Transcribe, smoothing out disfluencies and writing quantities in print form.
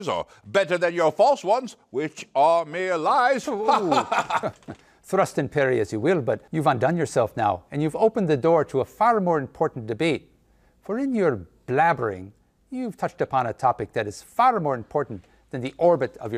Are better than your false ones, which are mere lies. Thrust and parry as you will, but you've undone yourself now, and you've opened the door to a far more important debate. For in your blabbering, you've touched upon a topic that is far more important than the orbit of your